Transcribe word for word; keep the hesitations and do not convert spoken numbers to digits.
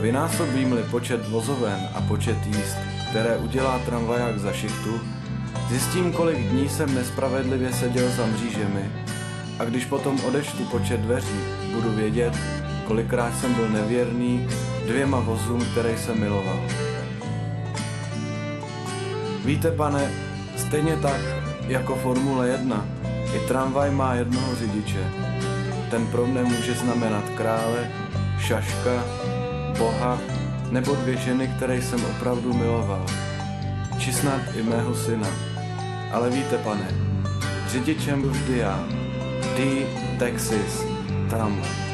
Vynásobím-li počet vozoven a počet jízd, které udělá tramvaják za šichtu, zjistím, kolik dní jsem nespravedlivě seděl za mřížemi, a když potom odečtu počet dveří, budu vědět, kolikrát jsem byl nevěrný dvěma vozům, které jsem miloval. Víte, pane, stejně tak jako Formule jedna, i tramvaj má jednoho řidiče. Ten pro mne může znamenat krále, šaška, Boha nebo dvě ženy, které jsem opravdu miloval. Či snad i mého syna. Ale víte, pane, řidičem byl vždy já. D. Texas, tramvaj.